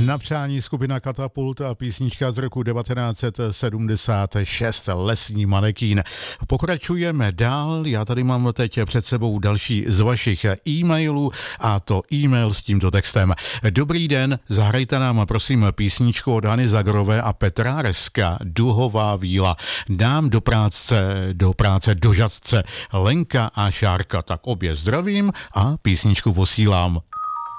Na přání skupina Katapult a písnička z roku 1976 Lesní manekín. Pokračujeme dál, já tady mám teď před sebou další z vašich e-mailů a to e-mail s tímto textem. Dobrý den, zahrajte nám prosím písničku od Hany Zagrové a Petra Reska, Duhová víla. Dám do práce do žadce Lenka a Šárka, tak obě zdravím a písničku posílám.